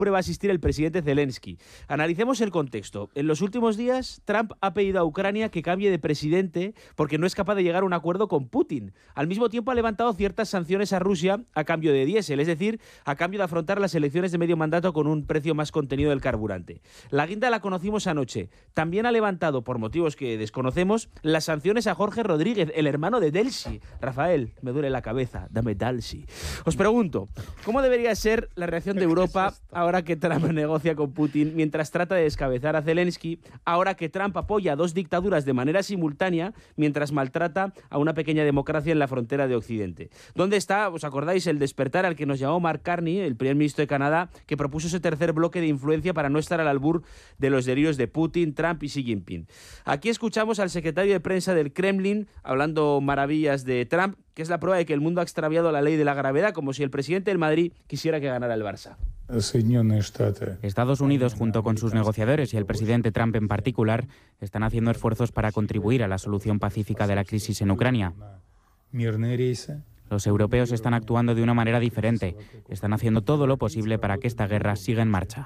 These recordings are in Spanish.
prueba a asistir el presidente Zelensky. Analicemos el contexto. En los últimos días, Trump ha pedido a Ucrania que cambie de presidente porque no es capaz de llegar a un acuerdo con Putin. Al mismo tiempo ha levantado ciertas sanciones a Rusia a cambio de diésel, es decir, a cambio de afrontar las elecciones de medio mandato con un precio más contenido del carburante. La guinda la conocimos anoche. También ha levantado, por motivos que desconocemos, las sanciones a Jorge Rodríguez, el hermano de Delcy. Rafael, me duele la cabeza, dame Delcy. Os pregunto, ¿cómo debería ser la reacción de Europa ahora que Trump negocia con Putin mientras trata de descabezar a Zelensky, ahora que Trump apoya a dos dictaduras de manera simultánea mientras maltrata a una pequeña democracia en la frontera de Occidente? ¿Dónde está, os acordáis, el despertar al que nos llamó Mark Carney, el primer ministro de Canadá, que propuso ese tercer bloque de influencia para no estar al albur de los delirios de Putin, Trump y Xi Jinping? Aquí escuchamos al secretario de prensa del Kremlin hablando maravillas de Trump, que es la prueba de que el mundo ha extraviado la ley de la gravedad, como si el presidente del Madrid quisiera que ganara el Barça. Estados Unidos, junto con sus negociadores y el presidente Trump en particular, están haciendo esfuerzos para contribuir a la solución pacífica de la crisis en Ucrania. Los europeos están actuando de una manera diferente. Están haciendo todo lo posible para que esta guerra siga en marcha.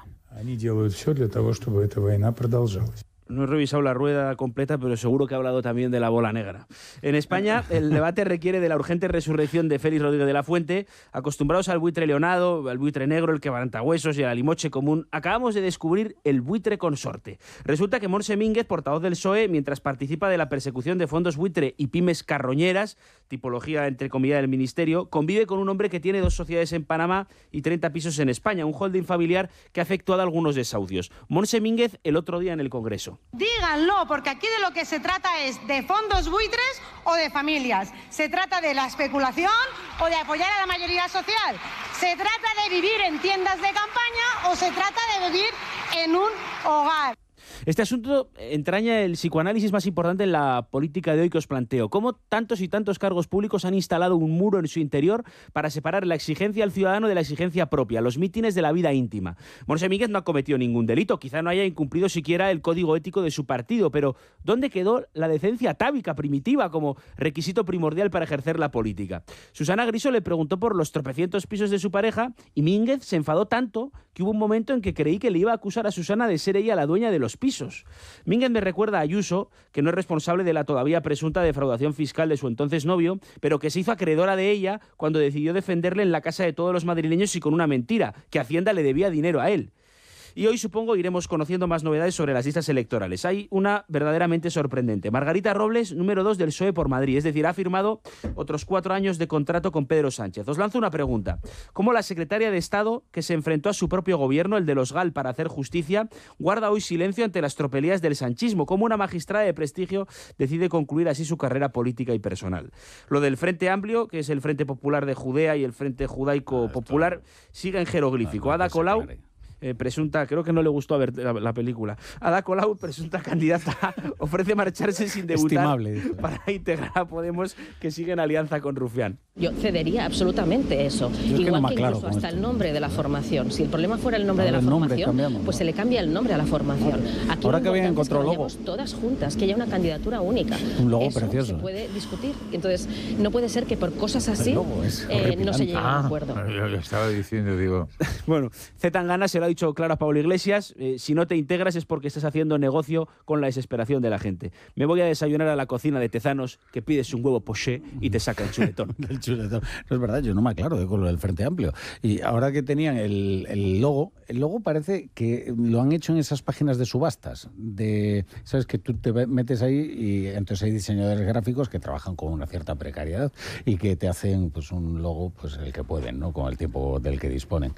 No he revisado la rueda completa, pero seguro que ha hablado también de la bola negra. En España, el debate requiere de la urgente resurrección de Félix Rodríguez de la Fuente. Acostumbrados al buitre leonado, al buitre negro, el quebrantahuesos y al alimoche común, acabamos de descubrir el buitre consorte. Resulta que Montse Mínguez, portavoz del PSOE, mientras participa de la persecución de fondos buitre y pymes carroñeras, tipología entre comillas del ministerio, convive con un hombre que tiene 2 sociedades en Panamá y 30 pisos en España, un holding familiar que ha efectuado algunos desahucios. Montse Mínguez el otro día en el Congreso. Díganlo, porque aquí de lo que se trata es de fondos buitres o de familias. Se trata de la especulación o de apoyar a la mayoría social. Se trata de vivir en tiendas de campaña o se trata de vivir en un hogar. Este asunto entraña el psicoanálisis más importante en la política de hoy que os planteo. ¿Cómo tantos y tantos cargos públicos han instalado un muro en su interior para separar la exigencia al ciudadano de la exigencia propia, los mítines de la vida íntima? Montse Mínguez no ha cometido ningún delito, quizá no haya incumplido siquiera el código ético de su partido, pero ¿dónde quedó la decencia atávica, primitiva, como requisito primordial para ejercer la política? Susana Griso le preguntó por los tropecientos pisos de su pareja y Mínguez se enfadó tanto que hubo un momento en que creí que le iba a acusar a Susana de ser ella la dueña de los pisos. Mínguez me recuerda a Ayuso, que no es responsable de la todavía presunta defraudación fiscal de su entonces novio, pero que se hizo acreedora de ella cuando decidió defenderle en la casa de todos los madrileños y con una mentira, que Hacienda le debía dinero a él. Y hoy, supongo, iremos conociendo más novedades sobre las listas electorales. Hay una verdaderamente sorprendente. Margarita Robles, número 2 del PSOE por Madrid. Es decir, ha firmado otros 4 años de contrato con Pedro Sánchez. Os lanzo una pregunta. ¿Cómo la secretaria de Estado, que se enfrentó a su propio gobierno, el de los GAL, para hacer justicia, guarda hoy silencio ante las tropelías del sanchismo? ¿Cómo una magistrada de prestigio decide concluir así su carrera política y personal? Lo del Frente Amplio, que es el Frente Popular de Judea y el Frente Judaico Popular, sigue en jeroglífico. Ada Colau, presunta, creo que no le gustó ver la película. Ada Colau, presunta candidata, ofrece marcharse sin debutar para integrar a Podemos, que sigue en alianza con Rufián. Yo cedería absolutamente eso. Igual que incluso hasta el nombre de la formación. Si el problema fuera el nombre de la formación, pues se le cambia el nombre a la formación. Aquí ahora que habían encontrado logo, todas juntas, que haya una candidatura única. Un logo precioso. Se puede discutir. Entonces, no puede ser que por cosas así no se llegue a un acuerdo. Yo estaba diciendo, digo... Bueno, Zetangana se lo ha dicho claro a Pablo Iglesias, si no te integras es porque estás haciendo negocio con la desesperación de la gente. Me voy a desayunar a la cocina de Tezanos, que pides un huevo poché y te saca el chuletón. El chuletón. No es verdad, yo no me aclaro con lo del Frente Amplio. Y ahora que tenían el logo parece que lo han hecho en esas páginas de subastas. Sabes que tú te metes ahí y entonces hay diseñadores gráficos que trabajan con una cierta precariedad y que te hacen pues un logo pues el que pueden, ¿no? Con el tiempo del que disponen.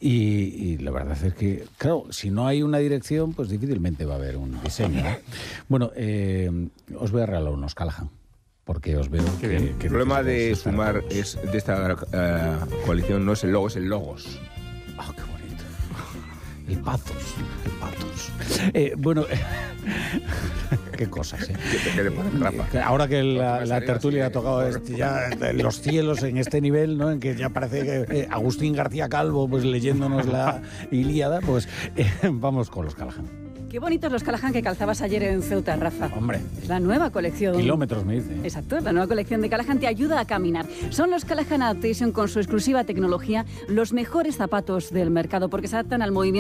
Y la verdad es que, claro, si no hay una dirección, pues difícilmente va a haber un diseño, ¿no? Bueno, os voy a regalar unos Callahan, porque os veo que el problema de Sumar es de esta coalición no es el logo, es el logos. ¡Ah, qué bonito! El pathos. Bueno, qué cosas, ¿eh? Ahora que la tertulia ha tocado ya los cielos en este nivel, ¿no? En que ya parece que Agustín García Calvo, pues leyéndonos la Ilíada, pues vamos con los Callahan. Qué bonitos los Callahan que calzabas ayer en Ceuta, Rafa. Hombre. Es la nueva colección. Kilómetros, me dice. Exacto, la nueva colección de Callahan te ayuda a caminar. Son los Callahan Adaptation con su exclusiva tecnología, los mejores zapatos del mercado porque se adaptan al movimiento